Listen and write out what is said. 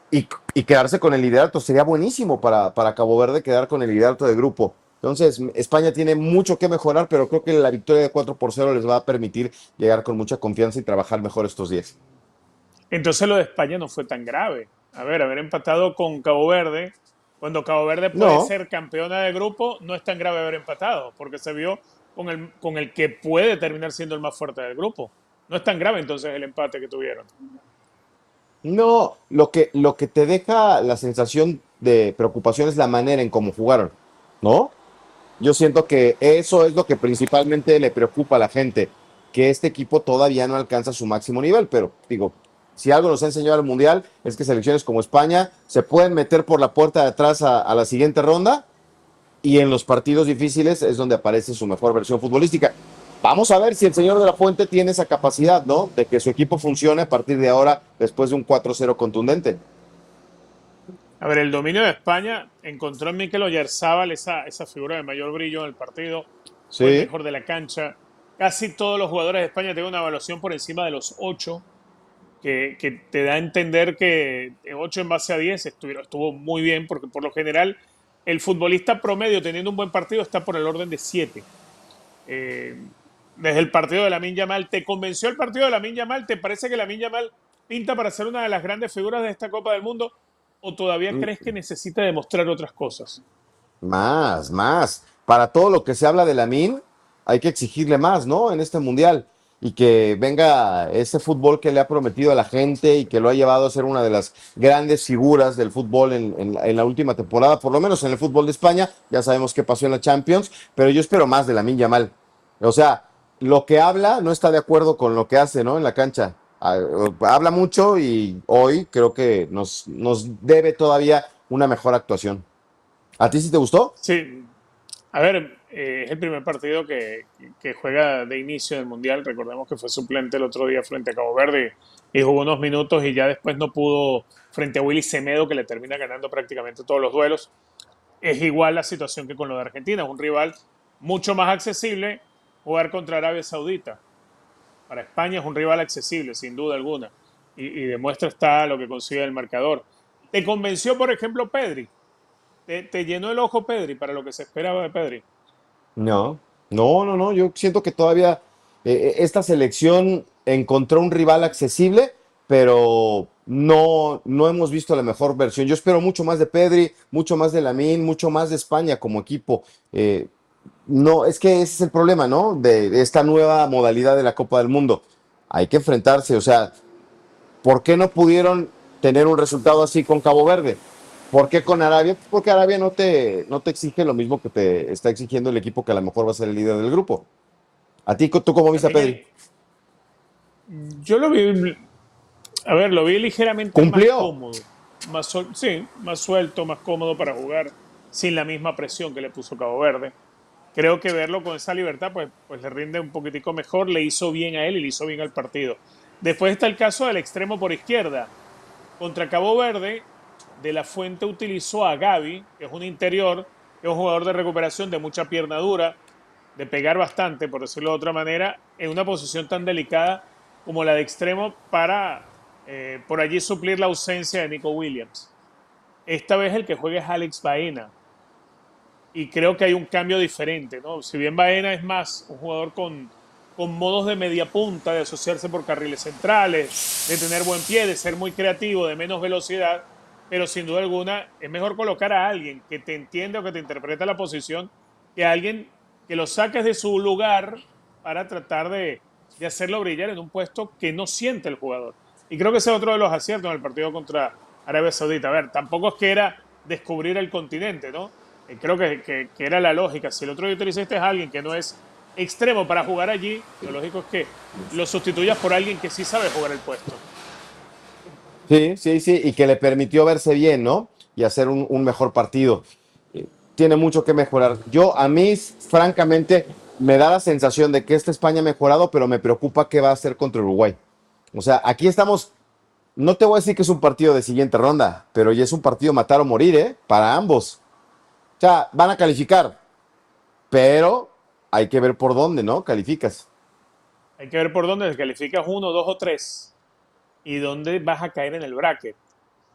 y quedarse con el liderato. Sería buenísimo para Cabo Verde quedar con el liderato de grupo. Entonces, España tiene mucho que mejorar, pero creo que la victoria de 4-0 les va a permitir llegar con mucha confianza y trabajar mejor estos días. Entonces lo de España no fue tan grave. A ver, haber empatado con Cabo Verde, cuando Cabo Verde puede No, ser campeona de grupo, no es tan grave haber empatado, porque se vio con el que puede terminar siendo el más fuerte del grupo. No es tan grave entonces el empate que tuvieron. no, lo que te deja la sensación de preocupación es la manera en cómo jugaron, ¿no? Yo siento que eso es lo que principalmente le preocupa a la gente, que este equipo todavía no alcanza su máximo nivel, pero digo, si algo nos ha enseñado el Mundial es que selecciones como España se pueden meter por la puerta de atrás a la siguiente ronda y en los partidos difíciles es donde aparece su mejor versión futbolística. Vamos a ver si el señor de la Fuente tiene esa capacidad, ¿no? De que su equipo funcione a partir de ahora después de un 4-0 contundente. A ver, el dominio de España encontró en Mikel Oyarzábal esa figura de mayor brillo en el partido. Fue el Sí, mejor de la cancha. Casi todos los jugadores de España tienen una evaluación por encima de los 8, que te da a entender que 8 en base a 10 estuvo muy bien, porque por lo general el futbolista promedio teniendo un buen partido está por el orden de 7. Eh, Desde el partido de Lamine Yamal, ¿te convenció el partido de Lamine Yamal? ¿Te parece que Lamine Yamal pinta para ser una de las grandes figuras de esta Copa del Mundo? ¿O todavía crees que necesita demostrar otras cosas? más. Para todo lo que se habla de Lamine, hay que exigirle más, ¿no? En este mundial. Y que venga ese fútbol que le ha prometido a la gente y que lo ha llevado a ser una de las grandes figuras del fútbol en la última temporada, por lo menos en el fútbol de España. Ya sabemos qué pasó en la Champions, pero yo espero más de Lamine Yamal. O sea, lo que habla no está de acuerdo con lo que hace, ¿no? En la cancha. Habla mucho y hoy creo que nos debe todavía una mejor actuación. ¿A ti sí te gustó? Sí, a ver, es el primer partido que juega de inicio del Mundial. Recordemos que fue suplente el otro día frente a Cabo Verde y jugó unos minutos y ya después no pudo frente a Willy Semedo, que le termina ganando prácticamente todos los duelos. Es igual la situación que con lo de Argentina, es un rival mucho más accesible jugar contra Arabia Saudita. Para España es un rival accesible, sin duda alguna, y demuestra está lo que consigue el marcador. ¿Te convenció, por ejemplo, Pedri? ¿Te llenó el ojo Pedri para lo que se esperaba de Pedri? No, no. Yo siento que todavía esta selección encontró un rival accesible, pero no hemos visto la mejor versión. Yo espero mucho más de Pedri, mucho más de Lamine, mucho más de España como equipo. No, es que ese es el problema, ¿no? De esta nueva modalidad de la Copa del Mundo. Hay que enfrentarse, o sea, ¿por qué no pudieron tener un resultado así con Cabo Verde? ¿Por qué con Arabia? Pues porque Arabia no te exige lo mismo que te está exigiendo el equipo que a lo mejor va a ser el líder del grupo. ¿A ti tú cómo viste a También Pedri? yo lo vi, a ver, lo vi ligeramente más Cumplió. cómodo, sí, más suelto, más cómodo para jugar sin la misma presión que le puso Cabo Verde. Creo que verlo con esa libertad, pues le rinde un poquitico mejor, le hizo bien a él y le hizo bien al partido. Después está el caso del extremo por izquierda. Contra Cabo Verde, De La Fuente utilizó a Gaby, que es un interior, que es un jugador de recuperación de mucha pierna dura, de pegar bastante, por decirlo de otra manera, en una posición tan delicada como la de extremo para por allí suplir la ausencia de Nico Williams. Esta vez el que juega es Alex Baena, y creo que hay un cambio diferente, ¿no? Si bien Baena es más un jugador con modos de media punta, de asociarse por carriles centrales, de tener buen pie, de ser muy creativo, de menos velocidad, pero sin duda alguna es mejor colocar a alguien que te entiende o que te interpreta la posición que a alguien que lo saques de su lugar para tratar de hacerlo brillar en un puesto que no siente el jugador. Y creo que ese es otro de los aciertos en el partido contra Arabia Saudita. A ver, tampoco es que era descubrir el continente, ¿no? Creo que era la lógica. Si el otro día utilizaste a alguien que no es extremo para jugar allí, lo lógico es que lo sustituyas por alguien que sí sabe jugar el puesto. Sí, y que le permitió verse bien, ¿no? Y hacer un mejor partido. Tiene mucho que mejorar. A mí, francamente, me da la sensación de que esta España ha mejorado, pero me preocupa qué va a hacer contra Uruguay. O sea, aquí estamos. No te voy a decir que es un partido de siguiente ronda, pero ya es un partido matar o morir, ¿eh? Para ambos. O sea, van a calificar, pero hay que ver por dónde, ¿no? Calificas. Hay que ver por dónde calificas uno, dos o tres y dónde vas a caer en el bracket.